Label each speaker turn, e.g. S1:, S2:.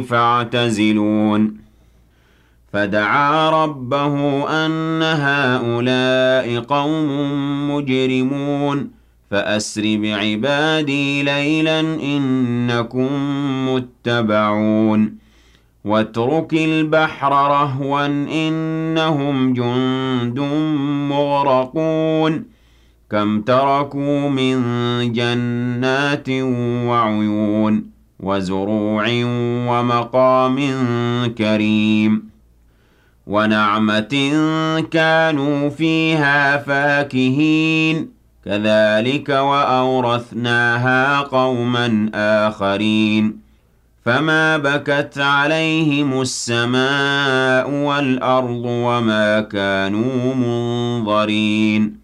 S1: فاعتزلون فدعا ربه أن هؤلاء قوم مجرمون فأسر بعبادي ليلا إنكم متبعون واترك البحر رهوا إنهم جند مغرقون كم تركوا من جنات وعيون وزروع ومقام كريم ونعمة كانوا فيها فاكهين كذلك وأورثناها قوما آخرين فما بكت عليهم السماء والأرض وما كانوا منظرين